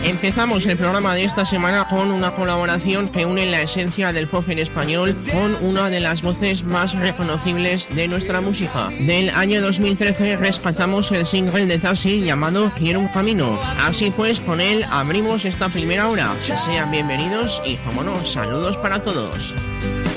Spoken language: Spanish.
Empezamos el programa de esta semana con una colaboración que une la esencia del pop en español con una de las voces más reconocibles de nuestra música. Del año 2013 rescatamos el single de Tasi llamado Quiero un camino. Así pues, con él abrimos esta primera hora. Sean bienvenidos y, como no, saludos para todos.